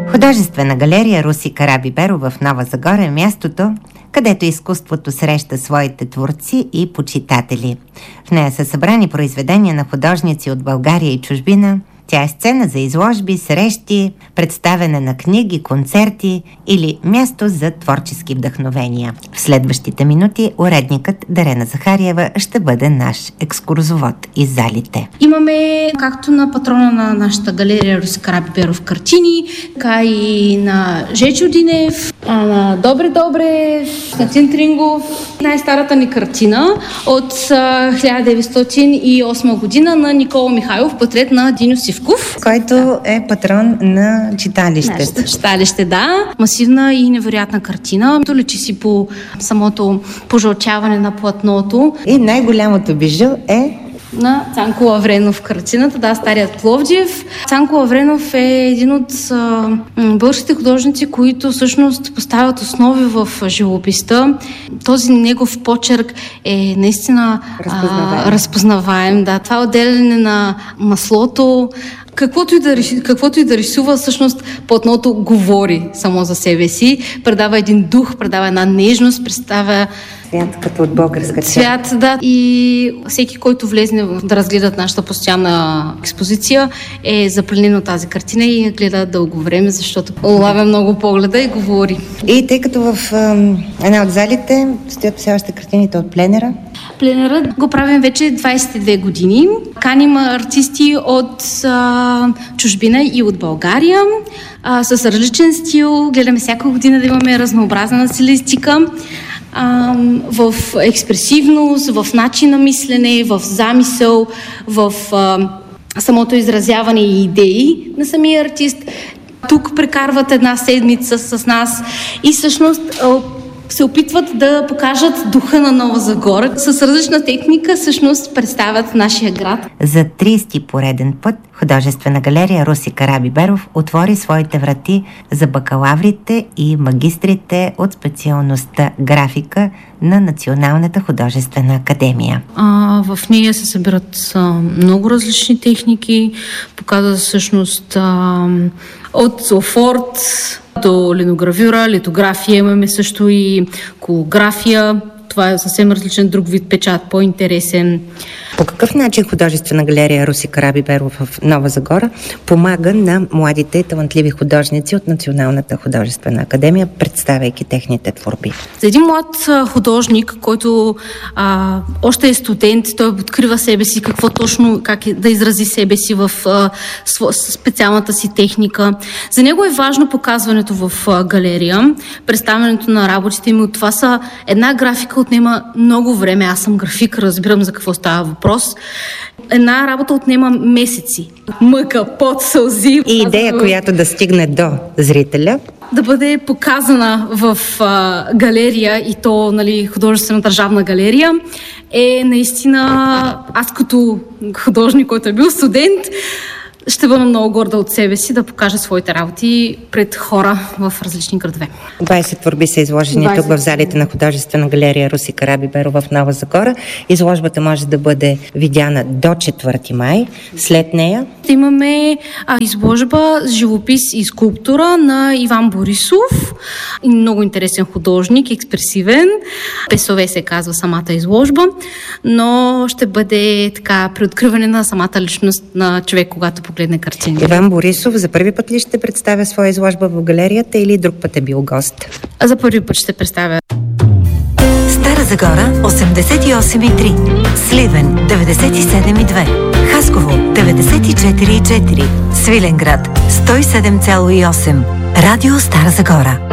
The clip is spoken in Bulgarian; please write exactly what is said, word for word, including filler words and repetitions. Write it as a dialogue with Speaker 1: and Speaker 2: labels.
Speaker 1: Художествена галерия Руси Карабиберов в Нова Загора е мястото, където изкуството среща своите творци и почитатели. В нея са събрани произведения на художници от България и чужбина. Тя е сцена за изложби, срещи, представяне на книги, концерти или място за творчески вдъхновения. В следващите минути уредникът Дарена Захариева ще бъде наш екскурзовод из залите.
Speaker 2: Имаме както на патрона на нашата галерия Руси Карабиберов картини, така и на Жечо Динев, на Добре Добрев, на Тинтрингов. Най-старата ни картина от хиляда деветстотин и осма година на Никола Михайлов, портрет на Диньо Сивков,
Speaker 1: който е патрон на читалището.
Speaker 2: Читалище, да. Масивна и невероятна картина. Личи си по самото пожълчаване на платното.
Speaker 1: И най-голямото бижу е
Speaker 2: на Цанко Лавренов картината, да, Старият Пловдив. Цанко Лавренов е един от а, българските художници, които всъщност поставят основи в живописта. Този негов почерк е наистина
Speaker 1: разпознаваем.
Speaker 2: А, разпознаваем, да. Това отделяне на маслото, Каквото и, да, каквото и да рисува, всъщност платното говори само за себе си, предава един дух, предава една нежност, представя
Speaker 1: цвят като от българска
Speaker 2: цвят, да. И всеки, който влезне да разгледат нашата постоянна експозиция, е запленен от тази картина и гледа дълго време, защото улавя много погледа и говори.
Speaker 1: И тъй като в е, една от залите стоят все още картините от пленера.
Speaker 2: Пленера го правим вече двайсет и две години. Каним артисти от а, чужбина и от България а, с различен стил. Гледаме всяка година да имаме разнообразна стилистика. А, в експресивност, в начин на мислене, в замисъл, в а, самото изразяване и идеи на самия артист. Тук прекарват една седмица с нас и всъщност се опитват да покажат духа на Нова Загора. С различна техника всъщност представят нашия град.
Speaker 1: За трийсети пореден път Художествена галерия Руси Карабиберов отвори своите врати за бакалаврите и магистрите от специалността графика на Националната художествена академия.
Speaker 2: А, в нея се събират а, много различни техники, показва всъщност а, от софорт до линогравюра, литография, имаме също и колография. Това е съвсем различен друг вид печат, по-интересен.
Speaker 1: По какъв начин Художествена галерия Руси Карабиберов в Нова Загора помага на младите и талантливи художници от Националната художествена академия, представяйки техните творби?
Speaker 2: За един млад художник, който а, още е студент, той открива себе си, какво точно, как е, да изрази себе си в а, специалната си техника. За него е важно показването в а, галерия, представянето на работите ми. Това са една графика отнема много време. Аз съм график, разбирам за какво става въпрос. Една работа отнема месеци. Мъка, пот, сълзи.
Speaker 1: И идея, която да стигне до зрителя.
Speaker 2: Да бъде показана в а, галерия, и то, нали, художествена държавна галерия, е наистина, аз като художник, който е бил студент, ще бъда много горда от себе си да покажа своите работи пред хора в различни градове.
Speaker 1: двайсет творби са изложени двайсет тук в залите на Художествена галерия Руси Карабиберов в Нова Загора. Изложбата може да бъде видяна до четвърти май. След нея
Speaker 2: имаме а, изложба с живопис и скулптура на Иван Борисов. Много интересен художник, експресивен. Песове се казва самата изложба, но ще бъде така преоткриване на самата личност на човек, когато погледне картини.
Speaker 1: Иван Борисов за първи път ли ще представя своя изложба в галерията или друг път е бил гост?
Speaker 2: А за първи път ще представя.
Speaker 3: Стара Загора осемдесет и осем и три, Сливен деветдесет и седем и две, Хасково деветдесет и четири и четири, Свиленград сто и седем цяло и осем. Радио Стара Загора.